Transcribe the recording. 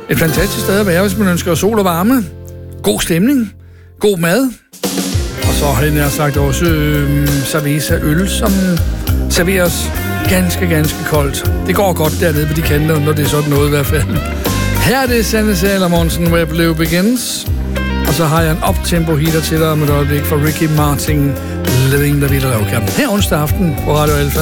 Et fantastisk sted at være, hvis man ønsker sol og varme, god stemning, god mad, og så har jeg sagt også cerveza øl, som serveres ganske koldt. Det går godt dernede på de kanter, når det er sådan noget i hvert fald. Her er det Sanne Salomonsen, Where Blue Begins. Og så har jeg en uptempo hitter til dig om et øjeblik fra Ricky Martin, Living the Vida Loca. Her onsdag aften på Radio Alfa.